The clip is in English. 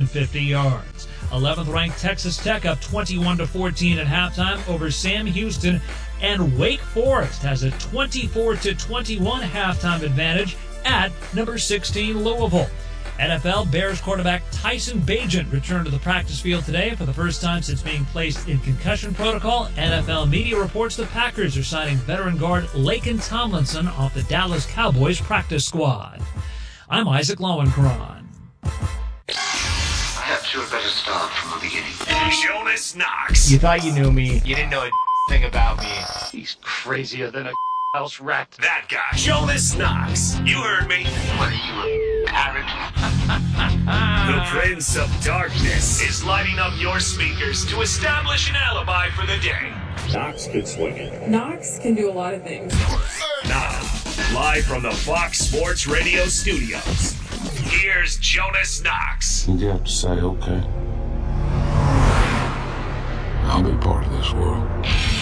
150 yards. 11th-ranked Texas Tech up 21-14 at halftime over Sam Houston, and Wake Forest has a 24-21 halftime advantage at number 16 Louisville. NFL Bears quarterback Tyson Bagent returned to the practice field today for the first time since being placed in concussion protocol. NFL media reports the Packers are signing veteran guard Laken Tomlinson off the Dallas Cowboys practice squad. I'm Isaac Lowenkron. Perhaps you had better start from the beginning. Jonas Knox. You thought you knew me. You didn't know a thing about me. He's crazier than a house rat. That guy. Jonas Knox. You heard me. What are you, a parrot? The Prince of Darkness is lighting up your speakers to establish an alibi for the day. Knox can swing it. Knox can do a lot of things. Now, live from the Fox Sports Radio studios, here's Jonas Knox. You have to say, okay, I'll be part of this world.